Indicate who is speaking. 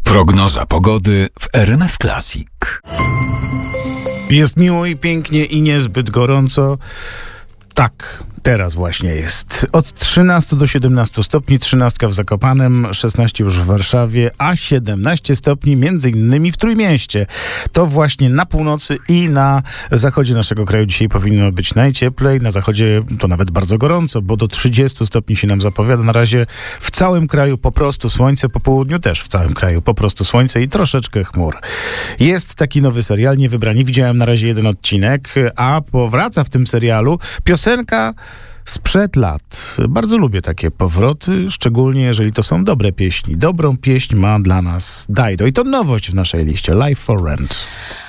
Speaker 1: Prognoza pogody w RMF Classic.
Speaker 2: Jest miło i pięknie i niezbyt gorąco. Tak, teraz właśnie jest. Od 13 do 17 stopni, 13 w Zakopanem, 16 już w Warszawie, a 17 stopni między innymi w Trójmieście. To właśnie na północy i na zachodzie naszego kraju dzisiaj powinno być najcieplej. Na zachodzie to nawet bardzo gorąco, bo do 30 stopni się nam zapowiada. Na razie w całym kraju po prostu słońce, po południu też w całym kraju po prostu słońce i troszeczkę chmur. Jest taki nowy serial, Niewybrani. Widziałem na razie jeden odcinek, a powraca w tym serialu piosenka sprzed lat. Bardzo lubię takie powroty, szczególnie jeżeli to są dobre pieśni. Dobrą pieśń ma dla nas Dido i to nowość w naszej liście. Life for Rent.